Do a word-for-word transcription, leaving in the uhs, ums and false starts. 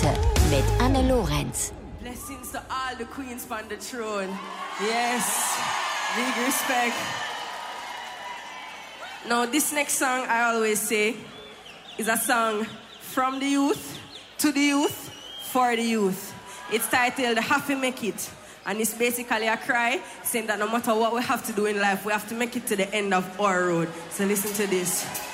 heute mit Anne Lorenz. Blessings to all the queens on the throne. Yes, big respect. Now, this next song, I always say, is a song from the youth, to the youth, for the youth. It's titled Have to Make It. And it's basically a cry saying that no matter what we have to do in life, we have to make it to the end of our road. So listen to this.